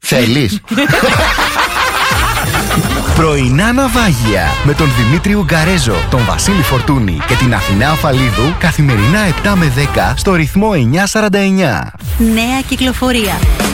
Θέλεις? Πρωινά ναυάγια με τον Δημήτρη Ουγγαρέζο, τον Βασίλη Φορτούνη και την Αθηνά Αφαλίδου καθημερινά 7 με 10 στο ρυθμό 949. Νέα κυκλοφορία.